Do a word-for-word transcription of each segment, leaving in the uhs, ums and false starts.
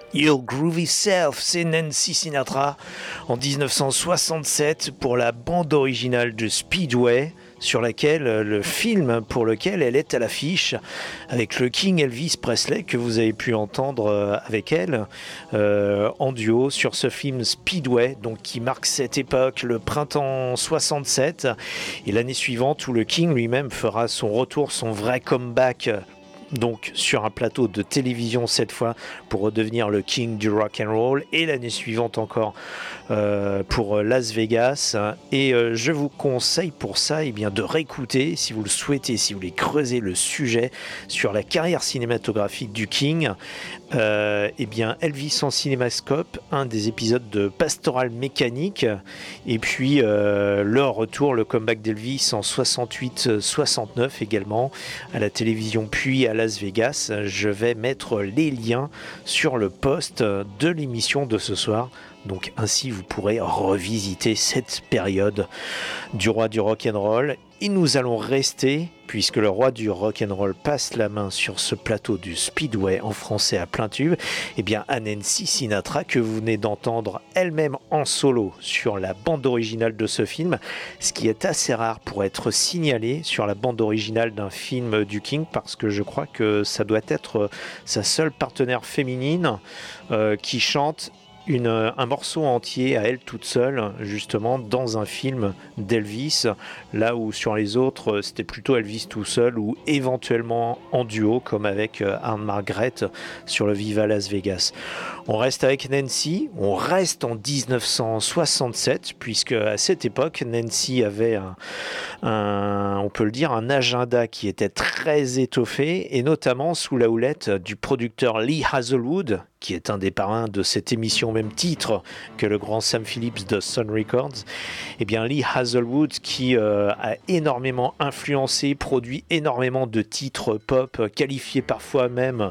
Your Groovy Self, c'est Nancy Sinatra en dix-neuf cent soixante-sept pour la bande originale de Speedway, sur laquelle le film pour lequel elle est à l'affiche avec le King Elvis Presley que vous avez pu entendre avec elle euh, en duo sur ce film Speedway, donc qui marque cette époque, le printemps soixante-sept, et l'année suivante où le King lui-même fera son retour, son vrai comeback, donc sur un plateau de télévision cette fois pour redevenir le king du rock and roll, et l'année suivante encore euh, pour Las Vegas. Et euh, je vous conseille pour ça eh bien, de réécouter, si vous le souhaitez, si vous voulez creuser le sujet sur la carrière cinématographique du King, euh, eh bien Elvis en cinémascope, un des épisodes de Pastoral Mécanique, et puis euh, le retour, le comeback d'Elvis en soixante-huit soixante-neuf également à la télévision puis à Las Vegas. Je vais mettre les liens sur le post de l'émission de ce soir, donc ainsi vous pourrez revisiter cette période du roi du rock'n'roll. Et nous allons rester, puisque le roi du rock'n'roll passe la main sur ce plateau du Speedway en français à plein tube, eh bien à Nancy Sinatra, que vous venez d'entendre elle-même en solo sur la bande originale de ce film, ce qui est assez rare pour être signalé sur la bande originale d'un film du King, parce que je crois que ça doit être sa seule partenaire féminine euh, qui chante Une, un morceau entier à elle toute seule, justement dans un film d'Elvis, là où sur les autres c'était plutôt Elvis tout seul ou éventuellement en duo comme avec Anne Margaret sur le Viva Las Vegas. On reste avec Nancy, on reste en dix-neuf cent soixante-sept, puisque à cette époque Nancy avait un, un, on peut le dire, un agenda qui était très étoffé, et notamment sous la houlette du producteur Lee Hazelwood, qui est un des parrains de cette émission, même titre que le grand Sam Phillips de Sun Records. Eh bien Lee Hazelwood, qui euh, a énormément influencé, produit énormément de titres pop, qualifiés parfois même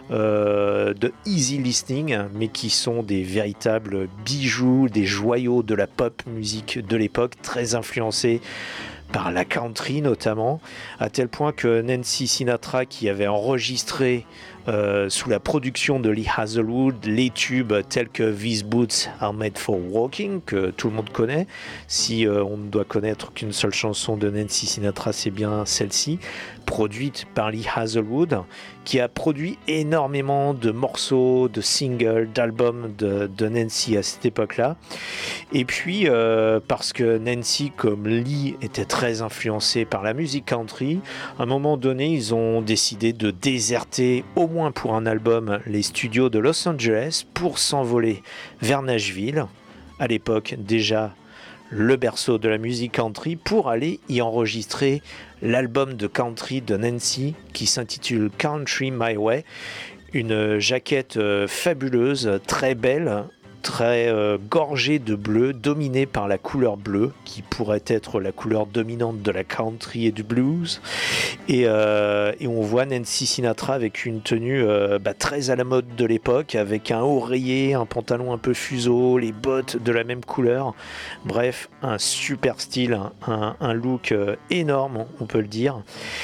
euh, de easy listening, mais qui sont des véritables bijoux, des joyaux de la pop musique de l'époque, très influencés par la country notamment, à tel point que Nancy Sinatra, qui avait enregistré Euh, sous la production de Lee Hazelwood les tubes tels que These Boots Are Made for Walking, que tout le monde connaît, si euh, on ne doit connaître qu'une seule chanson de Nancy Sinatra, c'est bien celle-ci, produite par Lee Hazelwood, qui a produit énormément de morceaux, de singles, d'albums de, de Nancy à cette époque-là. Et puis euh, parce que Nancy, comme Lee, était très influencée par la musique country, à un moment donné ils ont décidé de déserter au moins pour un album les studios de Los Angeles pour s'envoler vers Nashville, à l'époque déjà le berceau de la musique country, pour aller y enregistrer l'album de country de Nancy qui s'intitule Country My Way, une jaquette euh, fabuleuse, très belle, très euh, gorgée de bleu, dominée par la couleur bleue, qui pourrait être la couleur dominante de la country et du blues. Et, euh, et on voit Nancy Sinatra avec une tenue euh, bah, très à la mode de l'époque, avec un haut rayé, un pantalon un peu fuseau, les bottes de la même couleur. Bref, un super style, un, un look euh, énorme, on peut le dire.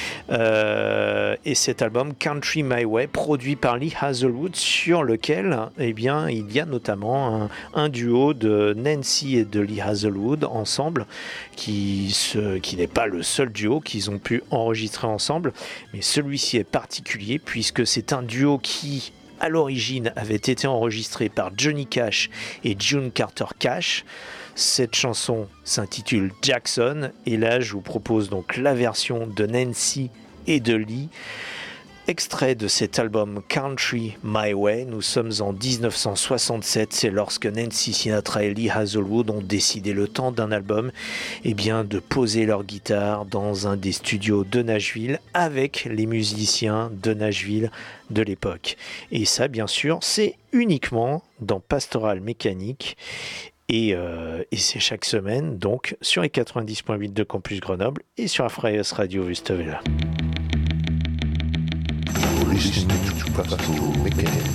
Euh, et cet album Country My Way, produit par Lee Hazelwood, sur lequel eh bien, il y a notamment un, un duo de Nancy et de Lee Hazelwood ensemble, qui, se, qui n'est pas le seul duo qu'ils ont pu enregistrer ensemble, mais celui-ci est particulier puisque c'est un duo qui à l'origine avait été enregistré par Johnny Cash et June Carter Cash. Cette chanson s'intitule Jackson, et là je vous propose donc la version de Nancy et de Lee, extrait de cet album Country My Way. Nous sommes en dix-neuf cent soixante-sept, c'est lorsque Nancy Sinatra et Lee Hazelwood ont décidé, le temps d'un album, eh bien, de poser leur guitare dans un des studios de Nashville avec les musiciens de Nashville de l'époque. Et ça, bien sûr, c'est uniquement dans Pastoral Mécanique. Et, euh, et c'est chaque semaine, donc, sur les quatre-vingt-dix virgule huit de Campus Grenoble et sur Freies Radio Wüstewelle. Listening to Pastoral Mécanique.